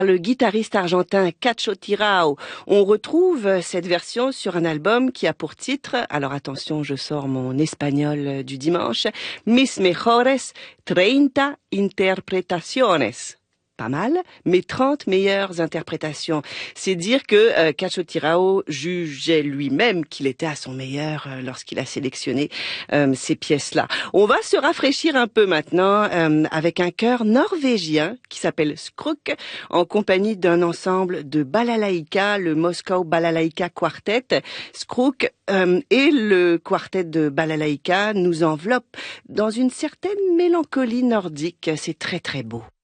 Le guitariste argentin Cacho Tirao. On retrouve cette version sur un album qui a pour titre, alors attention, je sors mon espagnol du dimanche, Mis mejores 30 interpretaciones. Pas mal, mais 30 meilleures interprétations. C'est dire que Cacho Tirao jugeait lui-même qu'il était à son meilleur lorsqu'il a sélectionné ces pièces-là. On va se rafraîchir un peu maintenant avec un chœur norvégien qui s'appelle Skruk, en compagnie d'un ensemble de balalaïka, le Moscow Balalaïka Quartet. Skruk et le quartet de balalaïka nous enveloppent dans une certaine mélancolie nordique. C'est très très beau.